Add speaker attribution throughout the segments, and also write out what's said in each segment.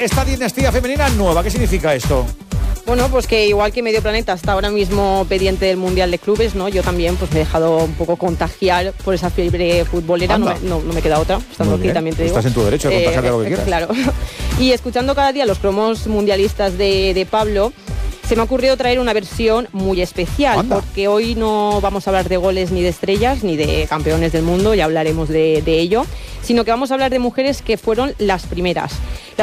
Speaker 1: esta dinastía femenina nueva. ¿Qué significa esto?
Speaker 2: Bueno, pues que igual que Medio Planeta está ahora mismo pendiente del Mundial de Clubes, ¿no? Yo también pues me he dejado un poco contagiar por esa fiebre futbolera, no me queda otra, estando aquí también te digo.
Speaker 1: Estás en tu derecho de contagiarte lo que quieras.
Speaker 2: Claro. Y escuchando cada día los cromos mundialistas de Pablo, se me ha ocurrido traer una versión muy especial, porque hoy no vamos a hablar de goles ni de estrellas, ni de campeones del mundo, ya hablaremos de ello, sino que vamos a hablar de mujeres que fueron las primeras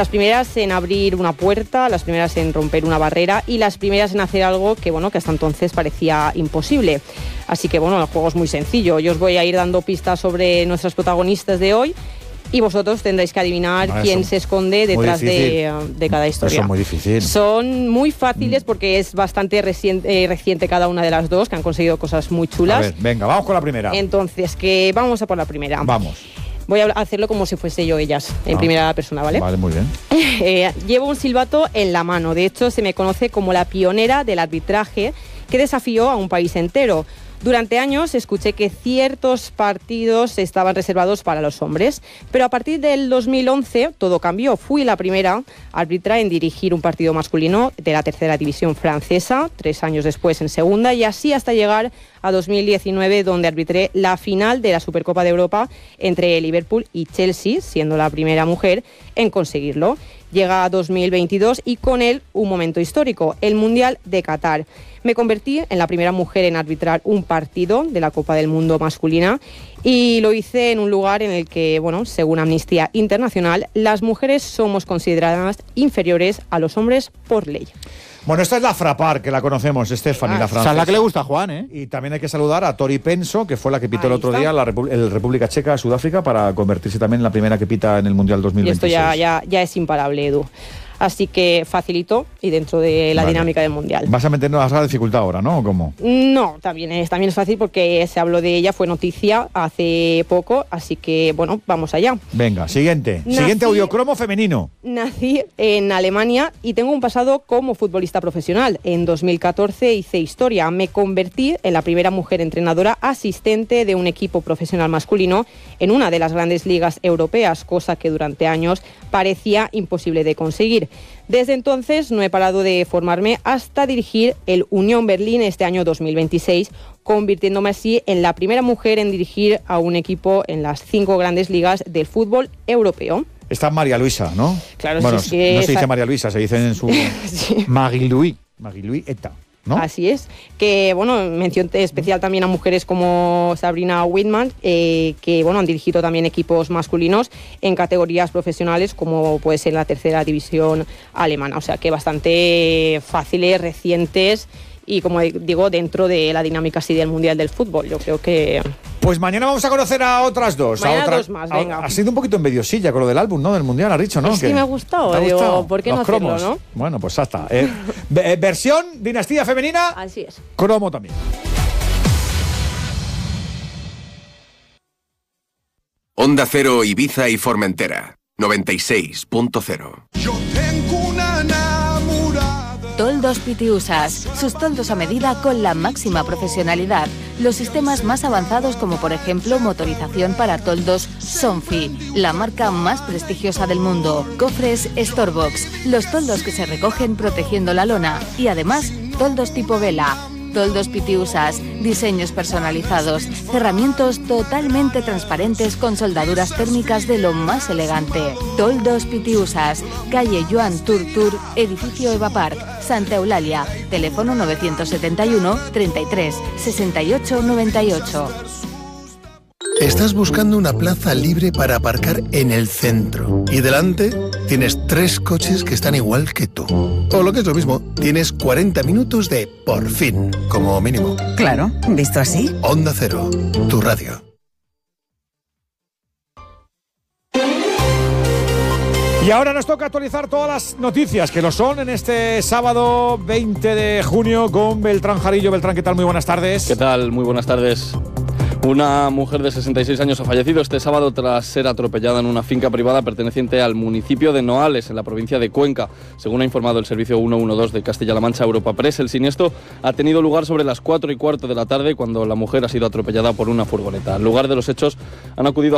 Speaker 2: en abrir una puerta, las primeras en romper una barrera y las primeras en hacer algo que, bueno, que hasta entonces parecía imposible. Así que, bueno, el juego es muy sencillo. Yo os voy a ir dando pistas sobre nuestras protagonistas de hoy y vosotros tendréis que adivinar quién se esconde detrás de cada historia.
Speaker 1: Eso es muy difícil.
Speaker 2: Son muy fáciles porque es bastante reciente cada una de las dos, que han conseguido cosas muy chulas.
Speaker 1: A ver, venga, vamos con la primera.
Speaker 2: Entonces, que vamos a por la primera.
Speaker 1: Vamos.
Speaker 2: Voy a hacerlo como si fuese yo ellas, en primera persona, ¿vale?
Speaker 1: Vale, muy bien.
Speaker 2: Llevo un silbato en la mano. De hecho, se me conoce como la pionera del arbitraje que desafió a un país entero. Durante años escuché que ciertos partidos estaban reservados para los hombres, pero a partir del 2011 todo cambió. Fui la primera árbitra en dirigir un partido masculino de la tercera división francesa, 3 años después en segunda, y así hasta llegar a 2019, donde arbitré la final de la Supercopa de Europa entre Liverpool y Chelsea, siendo la primera mujer en conseguirlo. Llega a 2022 y con él un momento histórico, el Mundial de Qatar. Me convertí en la primera mujer en arbitrar un partido de la Copa del Mundo masculina y lo hice en un lugar en el que, bueno, según Amnistía Internacional, las mujeres somos consideradas inferiores a los hombres por ley.
Speaker 1: Bueno, esta es la Frappart, que la conocemos, Stephanie, la francesa.
Speaker 3: Esa es la que le gusta a Juan, ¿eh?
Speaker 1: Y también hay que saludar a Tori Penso, que fue la que pitó el otro día el República Checa, Sudáfrica, para convertirse también en la primera que pita en el Mundial 2026.
Speaker 2: Y esto ya es imparable, Edu. Así que facilito y dentro de la dinámica del Mundial.
Speaker 1: Vas a meternos a la dificultad ahora, ¿no? ¿O cómo?
Speaker 2: No, también es fácil porque se habló de ella, fue noticia hace poco, así que, bueno, vamos allá.
Speaker 1: Venga, siguiente audiocromo femenino.
Speaker 2: Nací en Alemania y tengo un pasado como futbolista profesional. En 2014 hice historia. Me convertí en la primera mujer entrenadora asistente de un equipo profesional masculino en una de las grandes ligas europeas, cosa que durante años parecía imposible de conseguir. Desde entonces no he parado de formarme hasta dirigir el Unión Berlín este año 2026, convirtiéndome así en la primera mujer en dirigir a un equipo en las 5 grandes ligas del fútbol europeo.
Speaker 1: Está María Luisa, ¿no?
Speaker 2: Claro,
Speaker 1: bueno,
Speaker 2: sí, es que
Speaker 1: no se dice María Luisa, se dice en su...
Speaker 2: sí.
Speaker 1: Marie-Louise Eta, ¿no?
Speaker 2: Así es, que bueno, mención especial también a mujeres como Sabrina Whitman, que bueno, han dirigido también equipos masculinos en categorías profesionales como puede ser la tercera división alemana, o sea que bastante fáciles, recientes y como digo, dentro de la dinámica así del Mundial del Fútbol, yo creo que...
Speaker 1: Pues mañana vamos a conocer a otras dos.
Speaker 2: Mañana dos más, venga.
Speaker 1: Ha sido un poquito envidiosilla con lo del álbum, ¿no? Del Mundial, has dicho, ¿no?
Speaker 2: Es que me ha gustado, digo, ¿por qué no hacerlo, no?
Speaker 1: Bueno, pues ya está. Versión dinastía femenina.
Speaker 2: Así es.
Speaker 1: Cromo también.
Speaker 4: Onda Cero, Ibiza y Formentera, 96.0.
Speaker 5: Yo tengo una enamorada.
Speaker 6: Toldos Pitiusas, sus toldos a medida con la máxima profesionalidad. Los sistemas más avanzados como por ejemplo motorización para toldos Sonfi, la marca más prestigiosa del mundo. Cofres Storbox, los toldos que se recogen protegiendo la lona. Y además, toldos tipo vela. Toldos Pitiusas, diseños personalizados, cerramientos totalmente transparentes con soldaduras térmicas de lo más elegante. Toldos Pitiusas, calle Joan Turtur, edificio Eva Park, Santa Eulalia, teléfono 971 33 68 98.
Speaker 5: Estás buscando una plaza libre para aparcar en el centro y delante tienes 3 coches que están igual que tú. O lo que es lo mismo, tienes 40 minutos de por fin, como mínimo.
Speaker 7: Claro, visto así.
Speaker 5: Onda Cero, tu radio.
Speaker 1: Y ahora nos toca actualizar todas las noticias que lo son en este sábado 20 de junio con Beltrán Jarillo. Beltrán, ¿qué tal? Muy buenas tardes.
Speaker 8: ¿Qué tal? Muy buenas tardes. Una mujer de 66 años ha fallecido este sábado tras ser atropellada en una finca privada perteneciente al municipio de Noales, en la provincia de Cuenca. Según ha informado el servicio 112 de Castilla-La Mancha Europa Press, el siniestro ha tenido lugar sobre las 4:15 de la tarde, cuando la mujer ha sido atropellada por una furgoneta. Al lugar de los hechos han acudido